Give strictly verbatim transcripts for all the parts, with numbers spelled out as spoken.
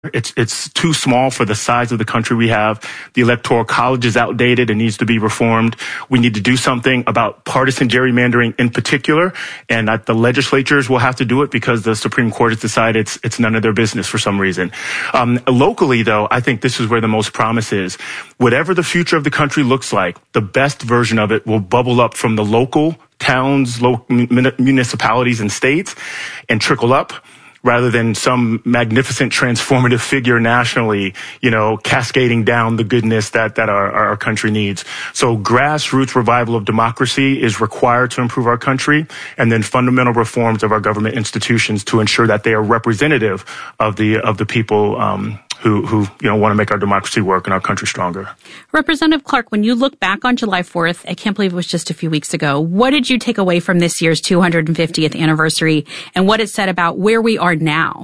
It's it's too small for the size of the country we have. The Electoral College is outdated and needs to be reformed. We need to do something about partisan gerrymandering in particular, and that the legislatures will have to do it because the Supreme Court has decided it's it's none of their business for some reason. Um, locally, though, I think this is where the most promise is. Whatever the future of the country looks like, the best version of it will bubble up from the local towns, local municipalities and states and trickle up, rather than some magnificent transformative figure nationally, you know, cascading down the goodness that, that our, our country needs. So grassroots revival of democracy is required to improve our country, and then fundamental reforms of our government institutions to ensure that they are representative of the of the people um, who, who, you know, want to make our democracy work and our country stronger. Representative Clark, when you look back on July fourth, I can't believe it was just a few weeks ago, what did you take away from this year's two hundred fiftieth anniversary and what it said about where we are now?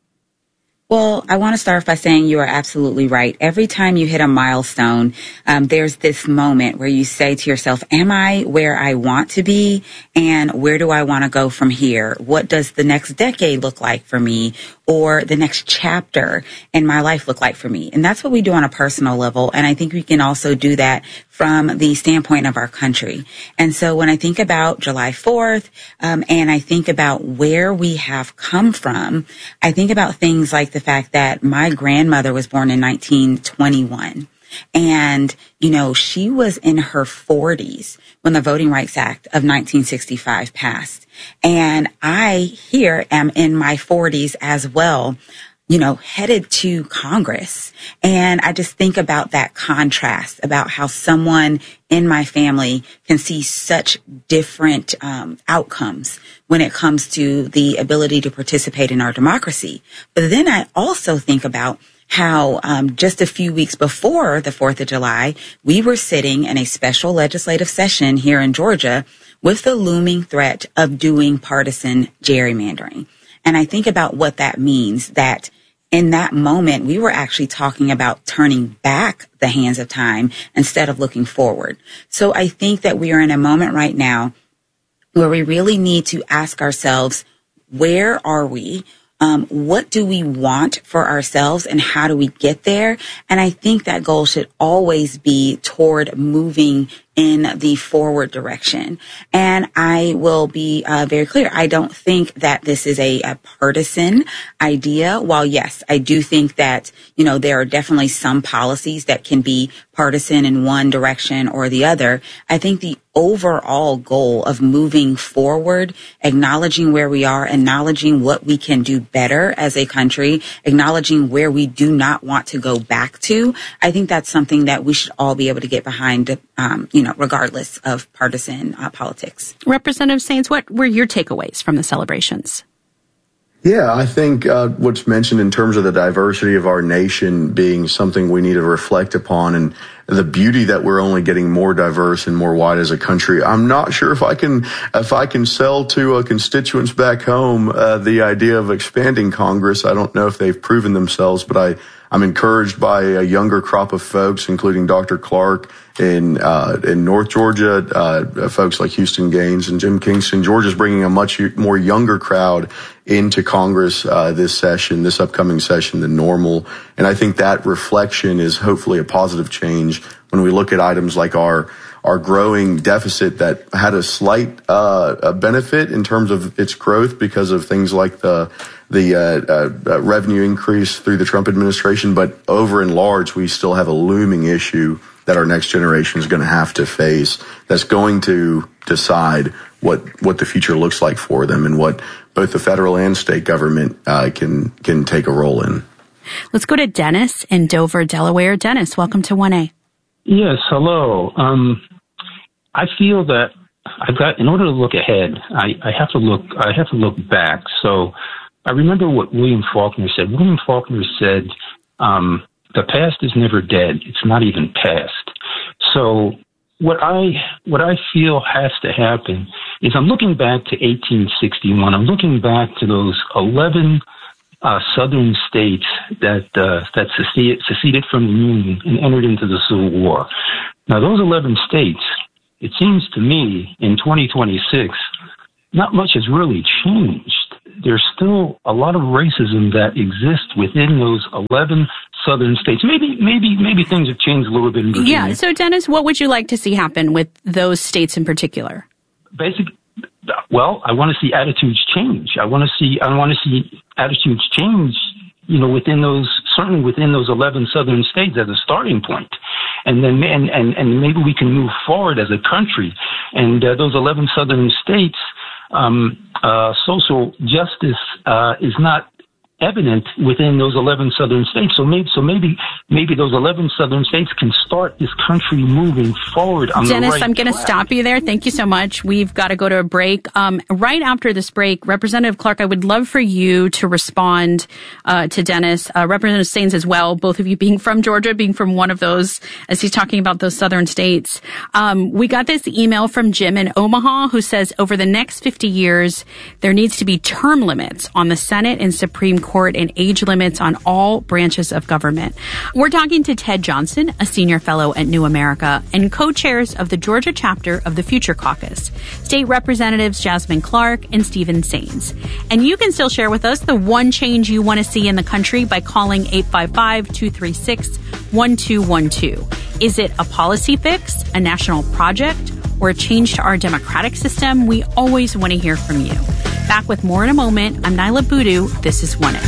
Well, I want to start by saying you are absolutely right. Every time you hit a milestone, um, there's this moment where you say to yourself, am I where I want to be? And where do I want to go from here? What does the next decade look like for me? Or the next chapter in my life look like for me? And that's what we do on a personal level. And I think we can also do that from the standpoint of our country. And so when I think about July fourth, um, and I think about where we have come from, I think about things like the fact that my grandmother was born in nineteen twenty-one. And, you know, she was in her forties when the Voting Rights Act of nineteen sixty-five passed. And I here am in my forties as well, you know, headed to Congress. And I just think about that contrast, about how someone in my family can see such different um, outcomes when it comes to the ability to participate in our democracy. But then I also think about how um, just a few weeks before the fourth of July, we were sitting in a special legislative session here in Georgia with the looming threat of doing partisan gerrymandering. And I think about what that means, that in that moment, we were actually talking about turning back the hands of time instead of looking forward. So I think that we are in a moment right now where we really need to ask ourselves, where are we? Um, what do we want for ourselves and how do we get there? And I think that goal should always be toward moving in the forward direction. And I will be uh, very clear. I don't think that this is a, a partisan idea. While, yes, I do think that, you know, there are definitely some policies that can be partisan in one direction or the other. I think the overall goal of moving forward, acknowledging where we are, acknowledging what we can do better as a country, acknowledging where we do not want to go back to, I think that's something that we should all be able to get behind, um, you know, regardless of partisan uh, politics. Representative Saines, what were your takeaways from the celebrations? Yeah, I think uh, what's mentioned in terms of the diversity of our nation being something we need to reflect upon, and the beauty that we're only getting more diverse and more wide as a country. I'm not sure if I can if I can sell to uh, constituents back home uh, the idea of expanding Congress. I don't know if they've proven themselves, but I I'm encouraged by a younger crop of folks, including Doctor Clark in uh, in North Georgia, uh, folks like Houston Gaines and Jim Kingston. Georgia's bringing a much more younger crowd into Congress uh, this session, this upcoming session than normal. And I think that reflection is hopefully a positive change when we look at items like our our growing deficit that had a slight uh, a benefit in terms of its growth because of things like the the uh, uh, revenue increase through the Trump administration. But over and large, we still have a looming issue that our next generation is going to have to face, that's going to decide what what the future looks like for them and what both the federal and state government uh, can can take a role in. Let's go to Dennis in Dover, Delaware. Dennis, welcome to one A. Yes, hello. Um, I feel that I've got, in order to look ahead, I, I have to look, I have to look back. So I remember what William Faulkner said. William Faulkner said, um, the past is never dead. It's not even past. So what I, what I feel has to happen is I'm looking back to eighteen sixty-one. I'm looking back to those eleven Uh, southern states that uh, that seceded, seceded from the Union and entered into the Civil War. Now, those eleven states, it seems to me, in twenty twenty-six, not much has really changed. there's still a lot of racism that exists within those eleven southern states. Maybe, maybe, maybe things have changed a little bit in Virginia. Yeah. So, Dennis, what would you like to see happen with those states in particular? Basically, well, I want to see attitudes change. I want to see, I want to see attitudes change, you know, within those, certainly within those eleven southern states as a starting point. And then, and, and, and maybe we can move forward as a country. And uh, those eleven southern states, um, uh, social justice uh, is not evident within those eleven southern states. So maybe, so maybe, maybe those eleven southern states can start this country moving forward on Dennis, the right I'm going to track. stop you there. Thank you so much. We've got to go to a break. Um, right after this break, Representative Clark, I would love for you to respond uh, to Dennis, uh, Representative Saines as well, both of you being from Georgia, being from one of those, as he's talking about those southern states. Um, we got this email from Jim in Omaha who says over the next fifty years, there needs to be term limits on the Senate and Supreme Court and age limits on all branches of government. We're talking to Ted Johnson, a senior fellow at New America and co-chairs of the Georgia chapter of the Future Caucus, State Representatives Jasmine Clark and Stephen Saines. And you can still share with us the one change you want to see in the country by calling eight five five, two three six, one two one two. Is it a policy fix, a national project, or a change to our democratic system? We always want to hear from you. Back with more in a moment. I'm Nyla Boodoo. This is one X.